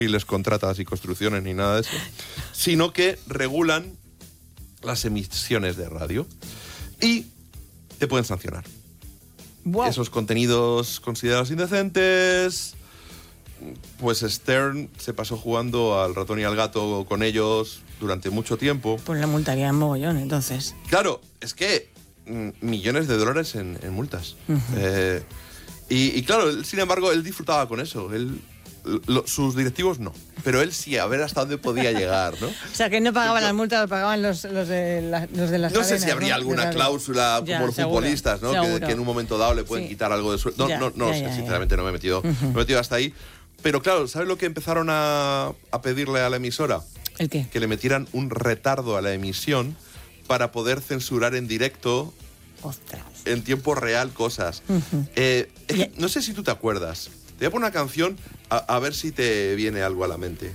ni les contratas y construcciones ni nada de eso, sino que regulan las emisiones de radio y te pueden sancionar. Wow. Esos contenidos considerados indecentes, pues Stern se pasó jugando al ratón y al gato con ellos durante mucho tiempo. Pues la multarían mogollón, entonces. Claro, es que millones de dólares en multas. Uh-huh. Y claro, él, sin embargo, él disfrutaba con eso. Sus directivos no, pero él sí, a ver hasta dónde podía llegar, ¿no? O sea, que no pagaban las multas, lo pagaban los de las cadenas. No sé si habría alguna cláusula ya, como los seguro, futbolistas, ¿no? Que en un momento dado le pueden quitar algo de sueldo. No sé, sinceramente no me he metido, me he metido hasta ahí. Pero claro, ¿sabes lo que empezaron a pedirle a la emisora? ¿El qué? Que le metieran un retardo a la emisión para poder censurar en directo. Ostras. En tiempo real cosas. Uh-huh. No sé si tú te acuerdas. Te voy a poner una canción a ver si te viene algo a la mente.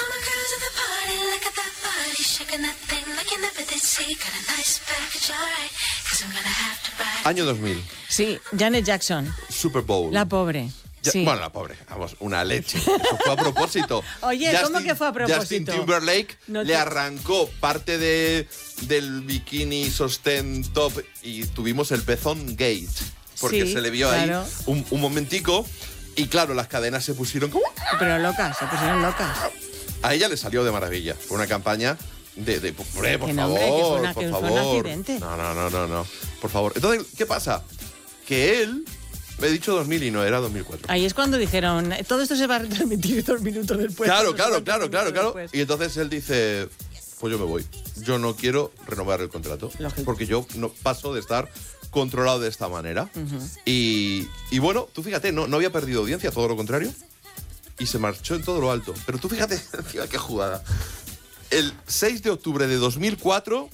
Año 2000. Sí, Janet Jackson. Super Bowl. La pobre. Sí. Bueno, la pobre, vamos, una leche. Eso fue a propósito. Oye, ¿cómo que fue a propósito? Justin Timberlake le arrancó parte del bikini sostén top y tuvimos el pezón gate. Porque se le vio ahí un momentico y claro, las cadenas se pusieron como... Pero locas, se pusieron locas. A ella le salió de maravilla. Fue una campaña por favor, que por fue un favor. accidente. No, por favor. Entonces, ¿qué pasa? Que él... Me he dicho 2000 y no, era 2004. Ahí es cuando dijeron, todo esto se va a retransmitir 2 minutos después. Claro. Y entonces él dice, pues yo me voy. Yo no quiero renovar el contrato. Lógico. Porque yo no paso de estar controlado de esta manera. Uh-huh. Y bueno, tú fíjate, no había perdido audiencia, todo lo contrario. Y se marchó en todo lo alto. Pero tú fíjate, encima qué jugada. El 6 de octubre de 2004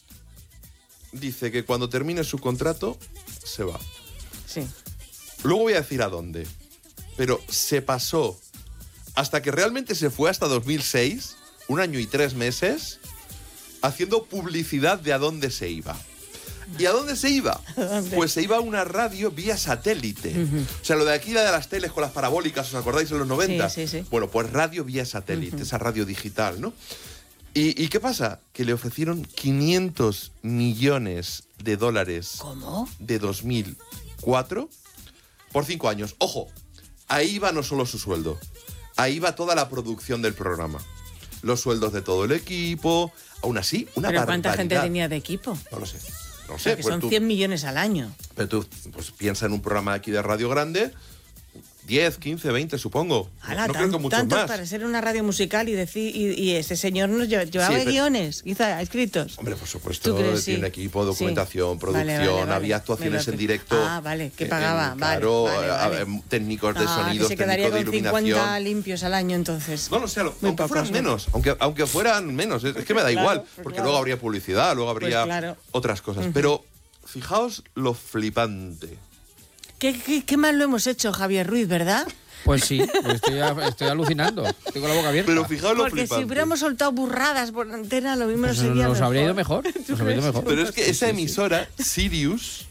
dice que cuando termine su contrato se va. Sí. Luego voy a decir a dónde. Pero se pasó hasta que realmente se fue hasta 2006, 1 año y 3 meses, haciendo publicidad de a dónde se iba. ¿Y a dónde se iba? Pues se iba a una radio vía satélite. Uh-huh. O sea, lo de aquí, la de las teles con las parabólicas, ¿os acordáis en los 90? Sí. Bueno, pues radio vía satélite, esa radio digital, ¿no? ¿Y qué pasa? Que le ofrecieron $500 millones. ¿Cómo? De 2004 por 5 años. Ojo, ahí va no solo su sueldo, ahí va toda la producción del programa. Los sueldos de todo el equipo, aún así, una barbaridad. ¿Pero cuánta gente tenía de equipo? No lo sé. O sea, que pues son 100 millones al año. Pero tú pues, piensa en un programa aquí de radio grande, 10, 15, 20 supongo. Ala, no creo que muchos más. Para ser una radio musical y ese señor nos llevaba guiones, quizá, escritos. Hombre, por supuesto, tiene equipo, documentación, producción, vale. había actuaciones en directo. Vale, que pagaba, claro, vale. Técnicos de sonidos, que se quedaría técnicos de con iluminación. 50 limpios al año, entonces. No lo sé, aunque fueran menos, aunque fueran menos, es que me da igual, porque luego habría publicidad, luego habría otras cosas. Uh-huh. Pero fijaos lo flipante. ¿Qué mal lo hemos hecho, Javier Ruiz, verdad? Pues sí, estoy alucinando. Tengo la boca abierta. Pero fijaos lo flipante. Porque si hubiéramos soltado burradas por antena, lo mismo pues sería mejor. Nos habría ido mejor. Pero es que esa emisora, Sirius,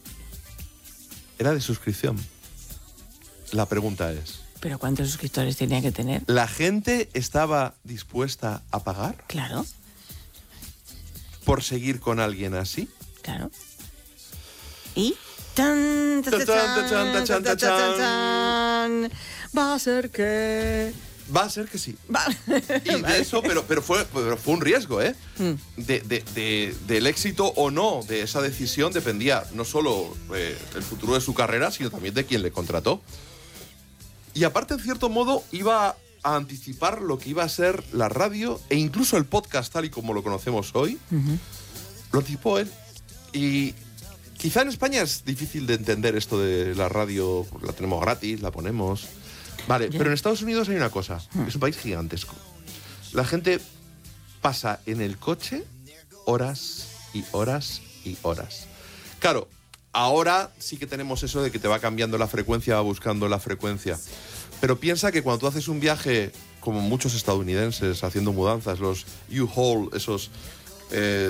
era de suscripción. La pregunta es... ¿Pero cuántos suscriptores tenía que tener? ¿La gente estaba dispuesta a pagar? Claro. ¿Por seguir con alguien así? Claro. ¿Y? ¡Tan! Va a ser que... Va a ser que sí. Y de eso, pero fue un riesgo, ¿eh? Del éxito o no de esa decisión dependía no solo el futuro de su carrera, sino también de quien le contrató. Y aparte, en cierto modo, iba a anticipar lo que iba a ser la radio e incluso el podcast tal y como lo conocemos hoy. Uh-huh. Lo anticipó él. Y quizá en España es difícil de entender esto de la radio, la tenemos gratis, la ponemos... Vale, pero en Estados Unidos hay una cosa, es un país gigantesco. La gente pasa en el coche horas y horas y horas. Claro, ahora sí que tenemos eso de que te va cambiando la frecuencia, va buscando la frecuencia. Pero piensa que cuando tú haces un viaje, como muchos estadounidenses haciendo mudanzas, los U-Haul, esos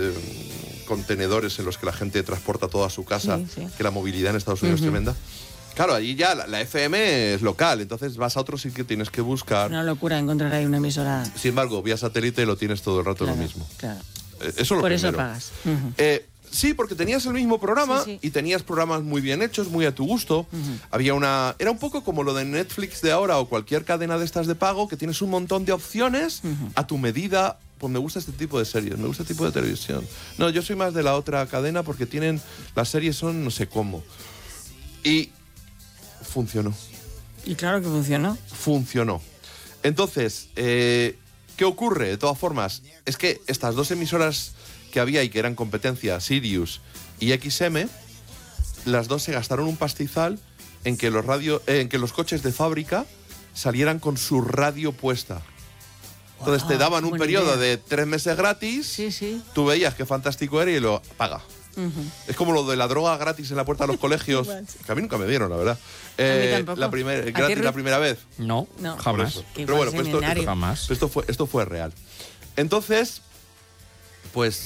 contenedores en los que la gente transporta toda su casa, que la movilidad en Estados Unidos es tremenda. Claro, allí ya la FM es local, entonces vas a otro sitio, tienes que buscar. Una locura encontrar ahí una emisora. Sin embargo, vía satélite lo tienes todo el rato Claro, lo mismo. Claro. Eso lo Por primero. eso pagas. Sí, porque tenías el mismo programa Sí. y tenías programas muy bien hechos, muy a tu gusto. Había era un poco como lo de Netflix de ahora o cualquier cadena de estas de pago, que tienes un montón de opciones a tu medida. Pues me gusta este tipo de series, me gusta este tipo de televisión. No, yo soy más de la otra cadena porque las series son no sé cómo. Y funcionó. Y claro que funcionó. Funcionó. Entonces, ¿qué ocurre? De todas formas, es que estas dos emisoras que había y que eran competencia, Sirius y XM, las dos se gastaron un pastizal en que los coches de fábrica salieran con su radio puesta. Entonces te daban un buena periodo idea. de 3 meses gratis, Sí. tú veías qué fantástico era y lo paga. Es como lo de la droga gratis en la puerta de los colegios, que a mí nunca me dieron, la verdad. A mí tampoco. Gratis la primera vez. No, No. jamás. Por eso. Que Pero bueno, igual pues seminario. Jamás. esto fue real. Entonces, pues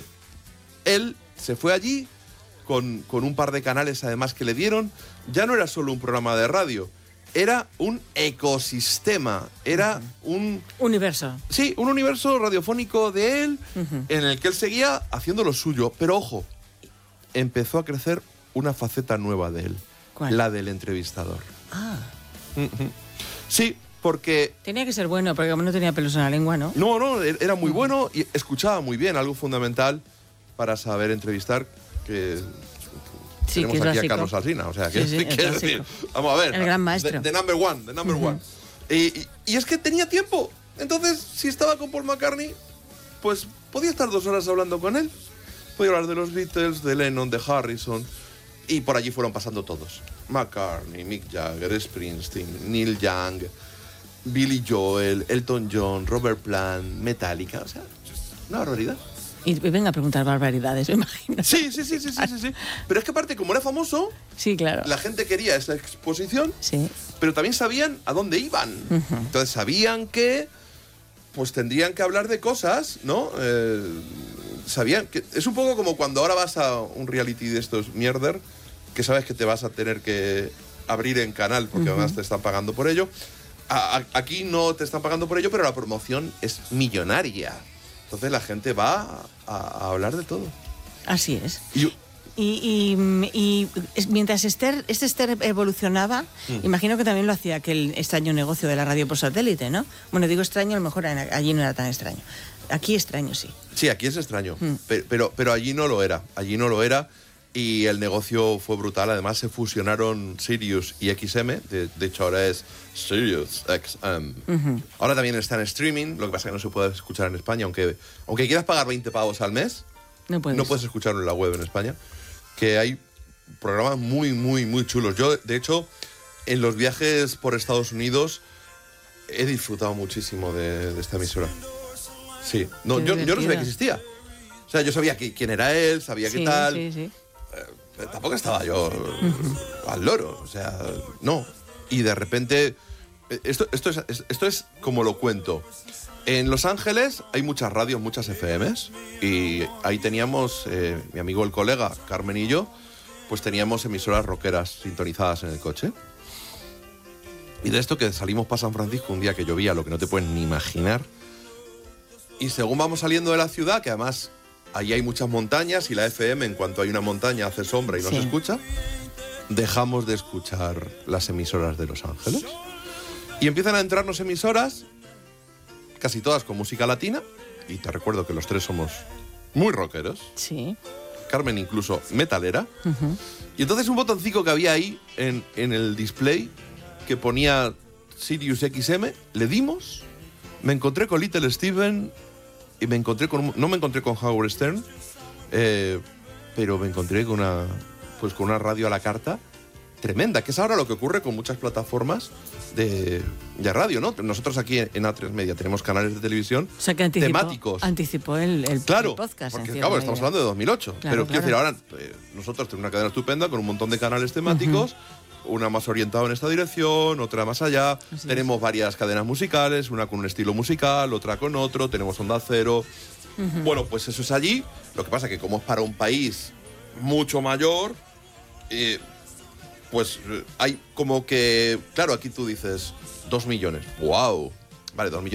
él se fue allí con un par de canales además que le dieron. Ya no era solo un programa de radio, era un ecosistema, era un Universo. universo radiofónico de él en el que él seguía haciendo lo suyo. Pero ojo, empezó a crecer una faceta nueva de él, ¿Cuál? la del entrevistador. Ah. Sí, porque Tenía que ser bueno, porque como no tenía pelos en la lengua, ¿no? no, era muy bueno y escuchaba muy bien, algo fundamental para saber entrevistar, que Sí, tenemos que es aquí a básico. Carlos Alsina, o sea, que Sí, sí, el quiero clásico. decir, vamos a ver. El gran maestro. The number one. Y es que tenía tiempo. Entonces, si estaba con Paul McCartney, pues podía estar 2 horas hablando con él. Podía hablar de los Beatles, de Lennon, de Harrison. Y por allí fueron pasando todos. McCartney, Mick Jagger, Springsteen, Neil Young, Billy Joel, Elton John, Robert Plant, Metallica. O sea, una barbaridad. Y venga a preguntar barbaridades, me imagino. Sí. Pero es que aparte, como era famoso, Sí, claro. la gente quería esa exposición, Sí. pero también sabían a dónde iban. Entonces sabían que pues tendrían que hablar de cosas, ¿no? Sabían que es un poco como cuando ahora vas a un reality de estos mierder, que sabes que te vas a tener que abrir en canal porque además te están pagando por ello. Aquí no te están pagando por ello, pero la promoción es millonaria. Entonces la gente va a hablar de todo. Así es. Y Mientras Esther evolucionaba, imagino que también lo hacía aquel extraño negocio de la radio por satélite, ¿no? Bueno, digo extraño, a lo mejor allí no era tan extraño. Aquí extraño, sí. sí, aquí es extraño, pero allí no lo era. Allí no lo era y el negocio fue brutal. Además se fusionaron Sirius y XM. De hecho ahora es Sirius XM. Ahora también está en streaming, lo que pasa es que no se puede escuchar en España, aunque quieras pagar 20 pavos al mes, No puedes. no puedes escucharlo en la web en España, que hay programas muy, muy, muy chulos. Yo, de hecho, en los viajes por Estados Unidos he disfrutado muchísimo de esta emisora. Sí, no, Qué yo no sabía divertida. que existía. O sea, yo sabía quién era él, sabía qué tal. Sí. Tampoco estaba yo al loro, o sea, no. Y de repente, esto es como lo cuento. En Los Ángeles hay muchas radios, muchas FMs, y ahí teníamos, mi amigo el colega, Carmen y yo, pues teníamos emisoras rockeras sintonizadas en el coche. Y de esto que salimos para San Francisco un día que llovía, lo que no te puedes ni imaginar. Y según vamos saliendo de la ciudad, que además ahí hay muchas montañas y la FM, en cuanto hay una montaña, hace sombra y no se escucha, dejamos de escuchar las emisoras de Los Ángeles. Y empiezan a entrarnos emisoras, casi todas con música latina, y te recuerdo que los tres somos muy rockeros. Sí. Carmen incluso metalera. Y entonces un botoncito que había ahí en el display que ponía Sirius XM, le dimos, me encontré con Little Steven y no me encontré con Howard Stern, pero me encontré con una radio a la carta tremenda, que es ahora lo que ocurre con muchas plataformas de radio, ¿no? Nosotros aquí en A3 Media tenemos canales de televisión O sea que temáticos. Anticipó el Claro, podcast. porque en claro, cierta estamos medida. hablando de 2008. Claro, pero quiero claro. decir, ahora nosotros tenemos una cadena estupenda con un montón de canales temáticos, una más orientada en esta dirección, otra más allá. Así Tenemos varias cadenas musicales, una con un estilo musical, otra con otro, tenemos Onda Cero. Bueno, pues eso es allí. Lo que pasa es que como es para un país mucho mayor, pues hay como que, claro, aquí tú dices 2 millones. ¡Wow! Vale, 2 millones.